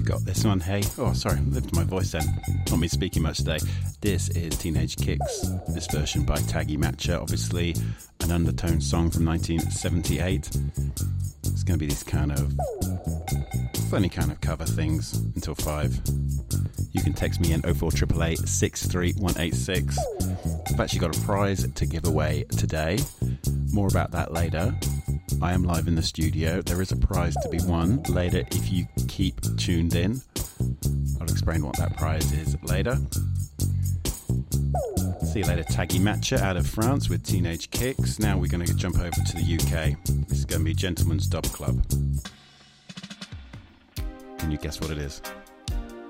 got this one. Hey, oh, sorry, lifted my voice then. Not me speaking much today. This is Teenage Kicks, this version by Taggy Matcha, obviously an undertone song from 1978. It's going to be these kind of funny kind of cover things until 5. You can text me in 04888 63186. I've actually got a prize to give away today. More about that later. I am live in the studio. There is a prize to be won later if you keep tuned in. I'll explain what that prize is later. See you later, Taggy Matcha out of France with Teenage Kicks. Now we're going to jump over to the UK. This is going to be Gentleman's Dub Club. Can you guess what it is?